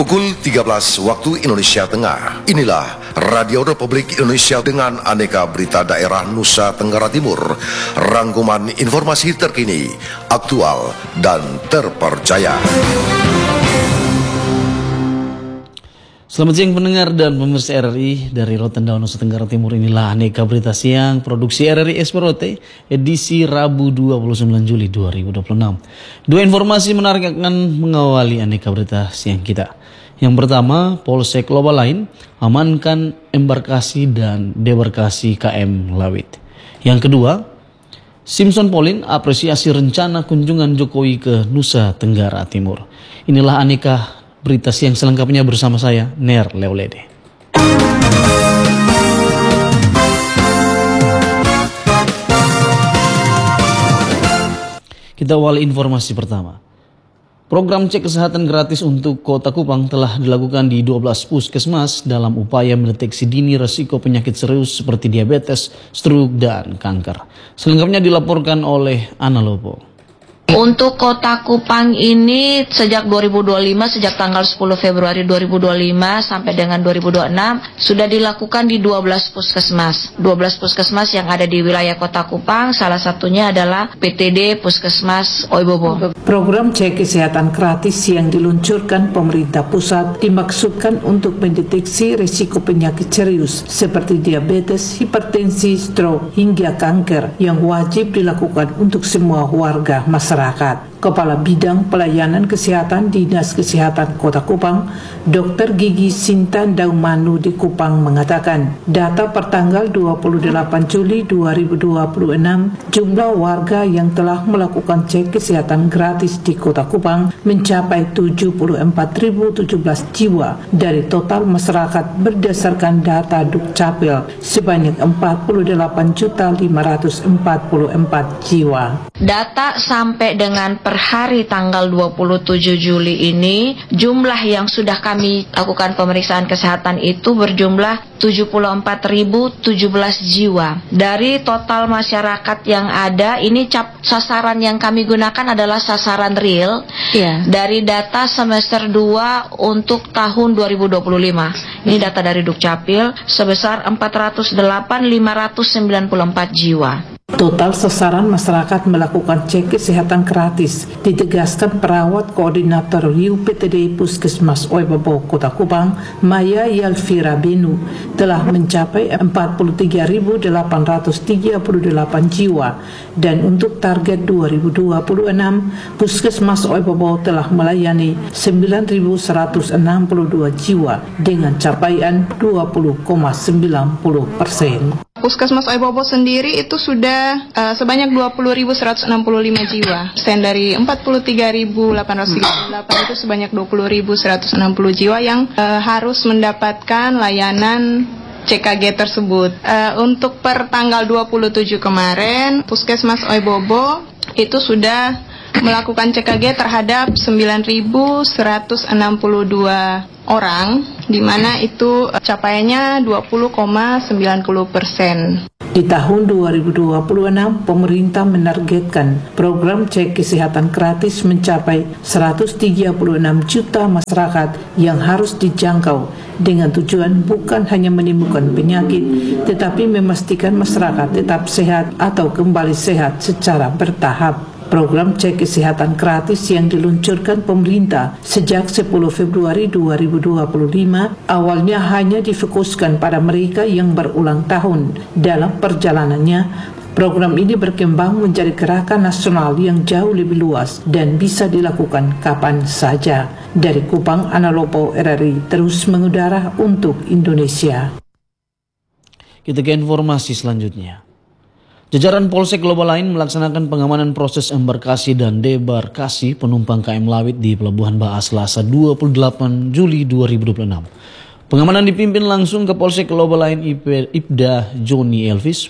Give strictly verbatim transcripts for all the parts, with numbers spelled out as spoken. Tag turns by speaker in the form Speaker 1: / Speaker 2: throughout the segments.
Speaker 1: Pukul tiga belas waktu Indonesia Tengah. Inilah Radio Republik Indonesia dengan aneka berita daerah Nusa Tenggara Timur. Rangkuman informasi terkini, aktual, dan terpercaya.
Speaker 2: Selamat siang pendengar dan pemirsa R R I dari Rotendao, Nusa Tenggara Timur. Inilah aneka berita siang produksi R R I Esperote edisi Rabu dua puluh sembilan Juli dua ribu dua puluh enam. Dua informasi menarik akan mengawali aneka berita siang kita. Yang pertama, Polsek Lobalain amankan embarkasi dan debarkasi K M Lawit. Yang kedua, Simpson Pauline apresiasi rencana kunjungan Jokowi ke Nusa Tenggara Timur. Inilah aneka berita siang selengkapnya bersama saya, Ner Leolede. Kita awali informasi pertama. Program cek kesehatan gratis untuk Kota Kupang telah dilakukan di dua belas puskesmas dalam upaya mendeteksi dini risiko penyakit serius seperti diabetes, stroke, dan kanker. Selengkapnya dilaporkan oleh Ana Lopo.
Speaker 3: Untuk Kota Kupang ini sejak dua ribu dua puluh lima, sejak tanggal sepuluh Februari dua ribu dua puluh lima sampai dengan dua ribu dua puluh enam sudah dilakukan di dua belas puskesmas. dua belas puskesmas yang ada di wilayah Kota Kupang, salah satunya adalah P T D Puskesmas Oibobo.
Speaker 4: Program cek kesehatan gratis yang diluncurkan pemerintah pusat dimaksudkan untuk mendeteksi risiko penyakit serius seperti diabetes, hipertensi, stroke, hingga kanker yang wajib dilakukan untuk semua warga masyarakat. Kepala Bidang Pelayanan Kesehatan Dinas Kesehatan Kota Kupang, Dokter Gigi Sintan Daumanu di Kupang mengatakan, data pertanggal dua puluh delapan Juli dua ribu dua puluh enam, jumlah warga yang telah melakukan cek kesehatan gratis di Kota Kupang mencapai tujuh puluh empat ribu tujuh belas jiwa dari total masyarakat berdasarkan data Dukcapil sebanyak empat puluh delapan juta lima ratus empat puluh empat jiwa.
Speaker 3: Data sampai dengan per hari tanggal dua puluh tujuh Juli ini, jumlah yang sudah kami lakukan pemeriksaan kesehatan itu berjumlah tujuh puluh empat ribu tujuh belas jiwa. Dari total masyarakat yang ada, ini cap sasaran yang kami gunakan adalah sasaran real yeah. Dari data semester dua untuk tahun dua ribu dua puluh lima. Ini data dari Dukcapil sebesar empat ratus delapan ribu lima ratus sembilan puluh empat jiwa.
Speaker 4: Total sasaran masyarakat melakukan cek kesehatan gratis, ditegaskan perawat koordinator U P T D Puskesmas Oibobo Kota Kupang, Maya Yalfira Benu, telah mencapai empat puluh tiga ribu delapan ratus tiga puluh delapan jiwa, dan untuk target dua ribu dua puluh enam, Puskesmas Oibobo telah melayani sembilan ribu seratus enam puluh dua jiwa dengan capaian dua puluh koma sembilan puluh persen.
Speaker 5: Puskesmas Oibobo sendiri itu sudah uh, sebanyak dua puluh ribu seratus enam puluh lima jiwa. Stand dari empat puluh tiga ribu delapan ratus tiga puluh delapan itu sebanyak dua puluh ribu seratus enam puluh jiwa yang uh, harus mendapatkan layanan C K G tersebut. Uh, untuk per tanggal dua puluh tujuh kemarin, Puskesmas Oibobo itu sudah melakukan C K G terhadap sembilan ribu seratus enam puluh dua orang, di mana itu capaiannya dua puluh koma sembilan puluh persen.
Speaker 4: Di tahun dua ribu dua puluh enam, pemerintah menargetkan program cek kesehatan gratis mencapai seratus tiga puluh enam juta masyarakat yang harus dijangkau dengan tujuan bukan hanya menemukan penyakit, tetapi memastikan masyarakat tetap sehat atau kembali sehat secara bertahap. Program cek kesehatan gratis yang diluncurkan pemerintah sejak sepuluh Februari dua ribu dua puluh lima awalnya hanya difokuskan pada mereka yang berulang tahun. Dalam perjalanannya, program ini berkembang menjadi gerakan nasional yang jauh lebih luas dan bisa dilakukan kapan saja. Dari Kupang, Ana Lopo, R R I terus mengudara untuk Indonesia.
Speaker 2: Kita ke informasi selanjutnya. Jajaran Polsek Lobalain melaksanakan pengamanan proses embarkasi dan debarkasi penumpang K M Lawit di Pelabuhan Ba Selasa dua puluh delapan Juli dua ribu dua puluh enam. Pengamanan dipimpin langsung ke Polsek Lobalain Ibda Joni Elvis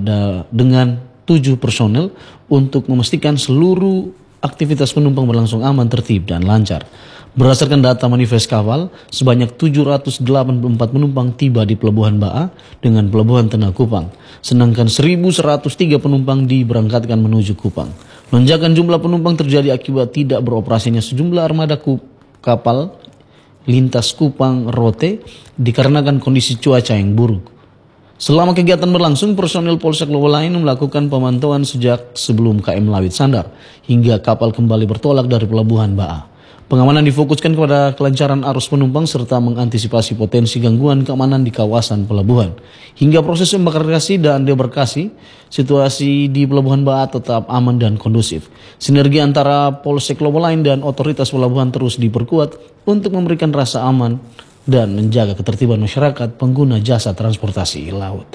Speaker 2: dengan tujuh personel untuk memastikan seluruh aktivitas penumpang berlangsung aman, tertib, dan lancar. Berdasarkan data manifest kapal, sebanyak tujuh ratus delapan puluh empat penumpang tiba di Pelabuhan Ba dengan Pelabuhan Tengah Kupang, sedangkan seribu seratus tiga penumpang diberangkatkan menuju Kupang. Lonjakan jumlah penumpang terjadi akibat tidak beroperasinya sejumlah armada kapal lintas Kupang Rote dikarenakan kondisi cuaca yang buruk. Selama kegiatan berlangsung, personil Polsek Lowolain melakukan pemantauan sejak sebelum K M Lawit sandar hingga kapal kembali bertolak dari Pelabuhan Baa. Pengamanan difokuskan kepada kelancaran arus penumpang serta mengantisipasi potensi gangguan keamanan di kawasan pelabuhan. Hingga proses embarkasi dan debarkasi, situasi di Pelabuhan Baa tetap aman dan kondusif. Sinergi antara Polsek Lowolain dan otoritas pelabuhan terus diperkuat untuk memberikan rasa aman dan menjaga ketertiban masyarakat pengguna jasa transportasi laut.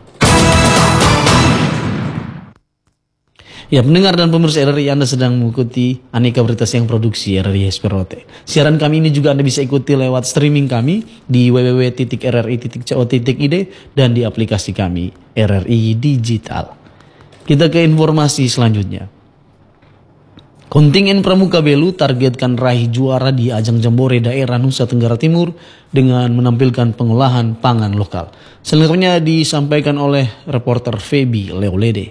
Speaker 2: Ya, pendengar dan pemirsa R R I, Anda sedang mengikuti Aneka Berita Siang Produksi R R I Esperote. Siaran kami ini juga Anda bisa ikuti lewat streaming kami di w w w titik r r i titik co titik i d dan di aplikasi kami R R I Digital. Kita ke informasi selanjutnya. Kontingen Pramuka Belu targetkan raih juara di ajang Jambore Daerah Nusa Tenggara Timur dengan menampilkan pengolahan pangan lokal. Selengkapnya disampaikan oleh reporter Feby Leolede.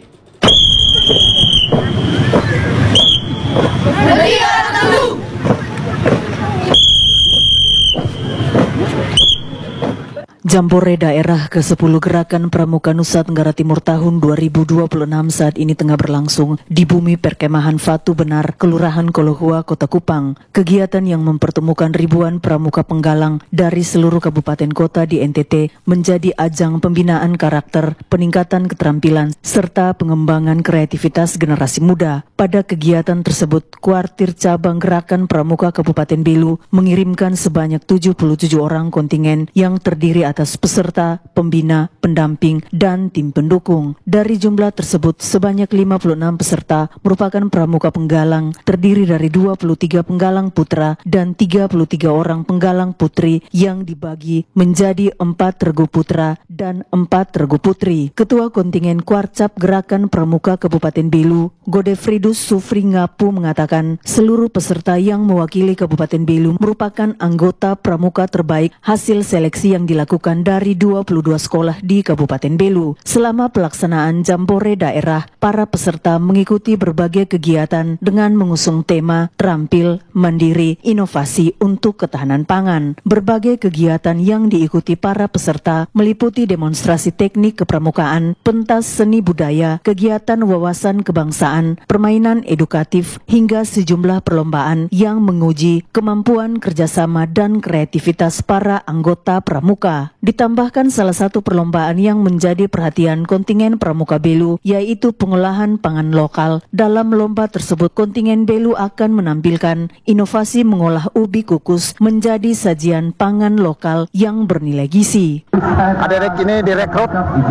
Speaker 6: Jambore Daerah ke sepuluh Gerakan Pramuka Nusa Tenggara Timur tahun dua ribu dua puluh enam saat ini tengah berlangsung di bumi perkemahan Fatu Benar, Kelurahan Kolohua, Kota Kupang. Kegiatan yang mempertemukan ribuan pramuka penggalang dari seluruh kabupaten kota di N T T menjadi ajang pembinaan karakter, peningkatan keterampilan, serta pengembangan kreativitas generasi muda. Pada kegiatan tersebut, Kuartir Cabang Gerakan Pramuka Kabupaten Belu mengirimkan sebanyak tujuh puluh tujuh orang kontingen yang terdiri atas atas peserta, pembina, pendamping, dan tim pendukung. Dari jumlah tersebut, sebanyak lima puluh enam peserta merupakan pramuka penggalang, terdiri dari dua puluh tiga penggalang putra dan tiga puluh tiga orang penggalang putri yang dibagi menjadi empat regu putra dan empat regu putri. Ketua kontingen Kuarcap Gerakan Pramuka Kabupaten Belu, Godefridus Sufri Ngapu mengatakan seluruh peserta yang mewakili Kabupaten Belu merupakan anggota pramuka terbaik hasil seleksi yang dilakukan dari dua puluh dua sekolah di Kabupaten Belu. Selama pelaksanaan Jambore Daerah, para peserta mengikuti berbagai kegiatan dengan mengusung tema terampil, mandiri, inovasi untuk ketahanan pangan. Berbagai kegiatan yang diikuti para peserta meliputi demonstrasi teknik kepramukaan, pentas seni budaya, kegiatan wawasan kebangsaan, permainan edukatif, hingga sejumlah perlombaan yang menguji kemampuan kerjasama dan kreativitas para anggota pramuka. Ditambahkan salah satu perlombaan yang menjadi perhatian kontingen Pramuka Belu yaitu pengolahan pangan lokal. Dalam lomba tersebut, kontingen Belu akan menampilkan inovasi mengolah ubi kukus menjadi sajian pangan lokal yang bernilai gizi.
Speaker 7: Adik-adik ini direkrut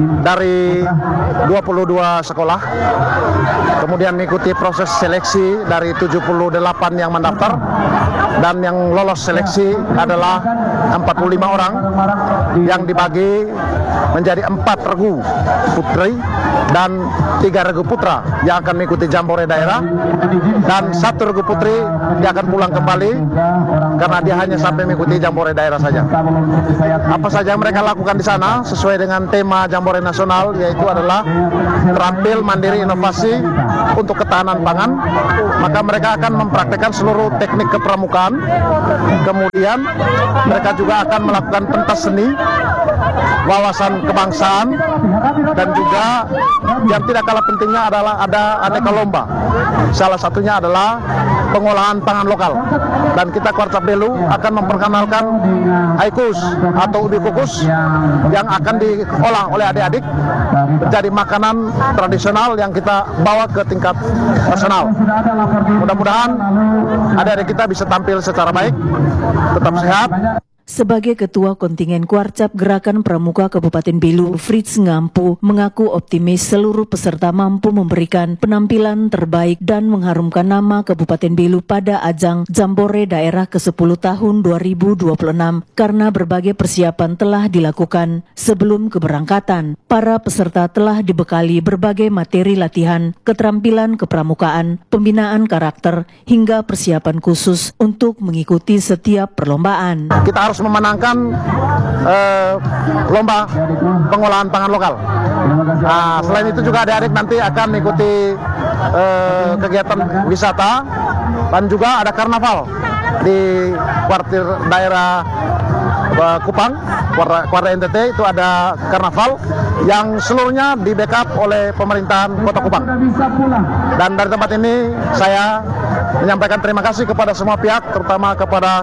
Speaker 7: dari dua puluh dua sekolah, kemudian mengikuti proses seleksi dari tujuh puluh delapan yang mendaftar, dan yang lolos seleksi adalah empat puluh lima orang yang dibagi menjadi empat regu putri dan tiga regu putra yang akan mengikuti Jambore Daerah, dan satu regu putri dia akan pulang kembali karena dia hanya sampai mengikuti Jambore Daerah saja. Apa saja yang mereka lakukan di sana sesuai dengan tema Jambore Nasional, yaitu adalah terampil, mandiri, inovasi untuk ketahanan pangan. Maka mereka akan mempraktekkan seluruh teknik kepramukaan. Kemudian mereka juga akan melakukan pentas seni, wawasan kebangsaan, dan juga yang tidak kalah pentingnya adalah ada aneka lomba. Salah satunya adalah pengolahan pangan lokal, dan kita Kuarcap Belu akan memperkenalkan aikus atau ubi kukus yang akan diolah oleh adik-adik menjadi makanan tradisional yang kita bawa ke tingkat nasional. Mudah-mudahan adik-adik kita bisa tampil secara baik, tetap sehat.
Speaker 6: Sebagai Ketua Kontingen Kuarcap Gerakan Pramuka Kabupaten Belu, Fritz Ngampu mengaku optimis seluruh peserta mampu memberikan penampilan terbaik dan mengharumkan nama Kabupaten Belu pada ajang Jambore Daerah ke sepuluh tahun dua ribu dua puluh enam karena berbagai persiapan telah dilakukan sebelum keberangkatan. Para peserta telah dibekali berbagai materi latihan, keterampilan kepramukaan, pembinaan karakter, hingga persiapan khusus untuk mengikuti setiap perlombaan.
Speaker 7: Kita harus memenangkan uh, lomba pengolahan pangan lokal. Nah, selain itu juga adik-adik nanti akan mengikuti uh, kegiatan wisata dan juga ada karnaval. di kuartir daerah uh, Kupang, kuartir N T T itu ada karnaval yang seluruhnya di backup oleh pemerintahan Kota Kupang. Dan dari tempat ini saya menyampaikan terima kasih kepada semua pihak, terutama kepada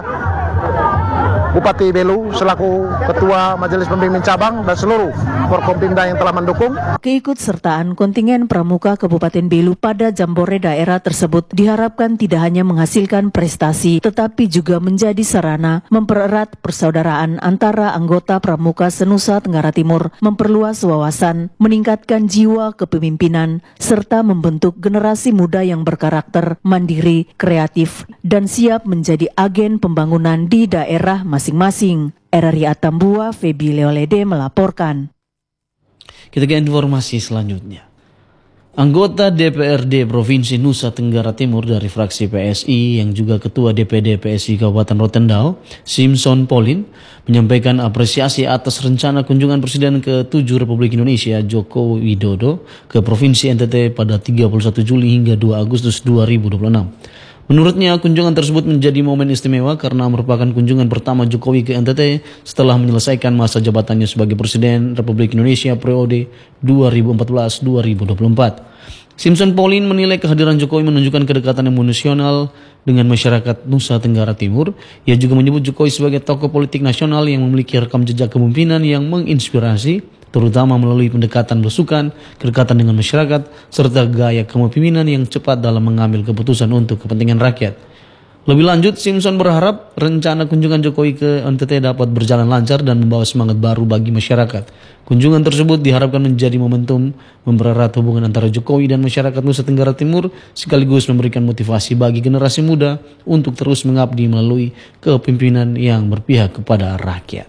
Speaker 7: Bupati Belu selaku Ketua Majelis Pembimbing Cabang dan seluruh Forkompimda yang telah mendukung.
Speaker 6: Keikutsertaan kontingen pramuka Kabupaten Belu pada jambore daerah tersebut diharapkan tidak hanya menghasilkan prestasi, tetapi juga menjadi sarana mempererat persaudaraan antara anggota pramuka senusa Tenggara Timur, memperluas wawasan, meningkatkan jiwa kepemimpinan, serta membentuk generasi muda yang berkarakter, mandiri, kreatif, dan siap menjadi agen pembangunan di daerah masing-masing. R R I Atambua, Febi Leolede melaporkan.
Speaker 2: Kita ke informasi selanjutnya. Anggota D P R D Provinsi Nusa Tenggara Timur dari fraksi P S I yang juga Ketua D P D P S I Kabupaten Rotendao, Simpson Pauline, menyampaikan apresiasi atas rencana kunjungan Presiden ke tujuh Republik Indonesia Joko Widodo ke Provinsi N T T pada tiga puluh satu Juli hingga dua Agustus dua ribu dua puluh enam. Menurutnya, kunjungan tersebut menjadi momen istimewa karena merupakan kunjungan pertama Jokowi ke N T T setelah menyelesaikan masa jabatannya sebagai Presiden Republik Indonesia periode dua ribu empat belas sampai dua ribu dua puluh empat. Simpson Pauline menilai kehadiran Jokowi menunjukkan kedekatan emosional dengan masyarakat Nusa Tenggara Timur. Ia juga menyebut Jokowi sebagai tokoh politik nasional yang memiliki rekam jejak kepemimpinan yang menginspirasi, terutama melalui pendekatan belusukan, kedekatan dengan masyarakat, serta gaya kepemimpinan yang cepat dalam mengambil keputusan untuk kepentingan rakyat. Lebih lanjut, Simpson berharap rencana kunjungan Jokowi ke N T T dapat berjalan lancar dan membawa semangat baru bagi masyarakat. Kunjungan tersebut diharapkan menjadi momentum mempererat hubungan antara Jokowi dan masyarakat Nusa Tenggara Timur, sekaligus memberikan motivasi bagi generasi muda untuk terus mengabdi melalui kepemimpinan yang berpihak kepada rakyat.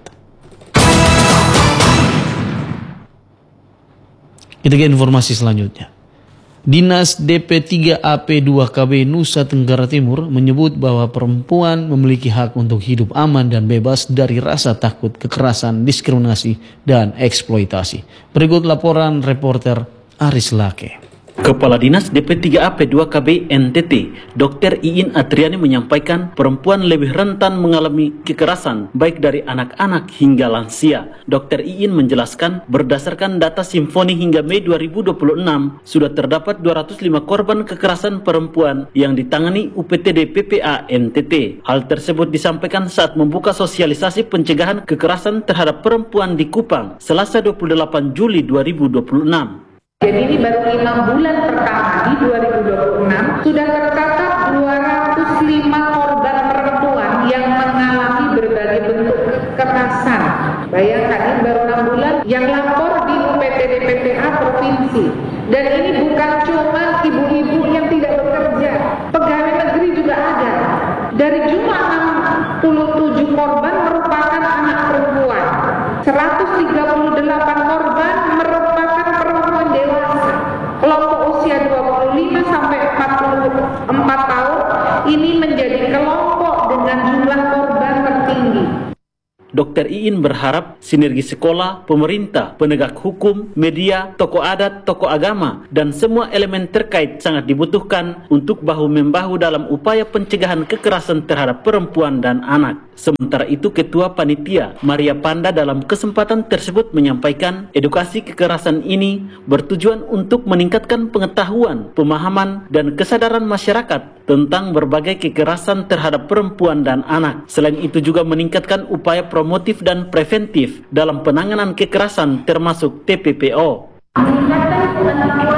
Speaker 2: Kita ke informasi selanjutnya. Dinas D P tiga A P dua K B Nusa Tenggara Timur menyebut bahwa perempuan memiliki hak untuk hidup aman dan bebas dari rasa takut, kekerasan, diskriminasi, dan eksploitasi. Berikut laporan reporter Aris Lake.
Speaker 8: Kepala Dinas D P tiga A P dua K B N T T, Dokter Iin Atriani menyampaikan perempuan lebih rentan mengalami kekerasan baik dari anak-anak hingga lansia. Dokter Iin menjelaskan berdasarkan data Simfoni hingga Mei dua ribu dua puluh enam sudah terdapat dua ratus lima korban kekerasan perempuan yang ditangani U P T D P P A N T T. Hal tersebut disampaikan saat membuka sosialisasi pencegahan kekerasan terhadap perempuan di Kupang Selasa dua puluh delapan Juli dua ribu dua puluh enam.
Speaker 9: Jadi ini baru lima bulan pertama di dua ribu dua puluh enam sudah tercatat dua ratus lima korban perempuan yang mengalami berbagai bentuk kekerasan. Bayangkan ini baru enam bulan yang lapor di U P T D P P A provinsi. Dan ini bukan cuma ibu-ibu yang tidak bekerja, pegawai negeri juga ada. Dari jumlah enam puluh tujuh korban merupakan anak perempuan, seratus tiga puluh delapan korban merupakan perempuan dewasa. Kelompok usia dua puluh lima sampai empat puluh empat tahun ini menjadi kelompok dengan jumlah korban tertinggi.
Speaker 8: Dokter Iin berharap sinergi sekolah, pemerintah, penegak hukum, media, tokoh adat, tokoh agama, dan semua elemen terkait sangat dibutuhkan untuk bahu-membahu dalam upaya pencegahan kekerasan terhadap perempuan dan anak. Sementara itu, Ketua Panitia Maria Panda dalam kesempatan tersebut menyampaikan edukasi kekerasan ini bertujuan untuk meningkatkan pengetahuan, pemahaman, dan kesadaran masyarakat tentang berbagai kekerasan terhadap perempuan dan anak. Selain itu juga meningkatkan upaya promotif dan preventif dalam penanganan kekerasan termasuk T P P O.
Speaker 9: Meningkatkan pengetahuan